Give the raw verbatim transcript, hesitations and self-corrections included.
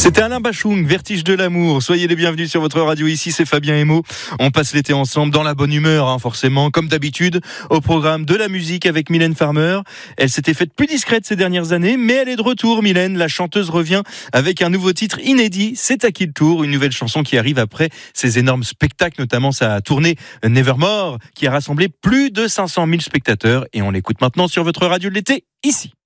C'était Alain Bachung, Vertige de l'amour. Soyez les bienvenus sur votre radio. Ici, c'est Fabien Emo. On passe l'été ensemble dans la bonne humeur, hein, forcément, comme d'habitude, au programme de la musique avec Mylène Farmer. Elle s'était faite plus discrète ces dernières années, mais elle est de retour, Mylène. La chanteuse revient avec un nouveau titre inédit. C'est à qui le tour? Une nouvelle chanson qui arrive après ses énormes spectacles, notamment sa tournée Nevermore, qui a rassemblé plus de cinq cent mille spectateurs. Et on l'écoute maintenant sur votre radio de l'été, ici.